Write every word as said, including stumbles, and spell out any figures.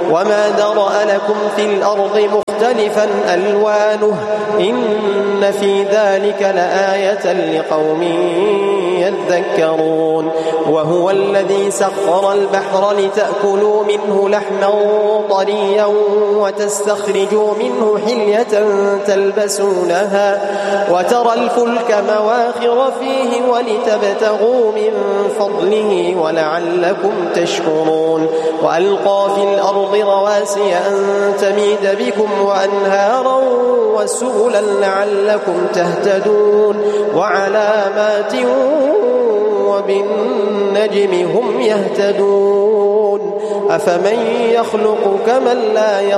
وما ذرأ لكم في الأرض مختلفا ألوانه إن في ذلك لآية لقوم يذكرون وهو الذي سخر البحر لتأكلوا منه لحما طريا وتستخرجوا منه حلية تلبسونها وترى الفلك مواخر فيه ولتبتغوا من فضله ولعلكم تشكرون وألقى في الأرض رواسي أن تميد بكم وأنهارا وسبلا لعلكم تهتدون وعلامات وبالنجم هم يهتدون أفمن يخلق كمن لا يخلق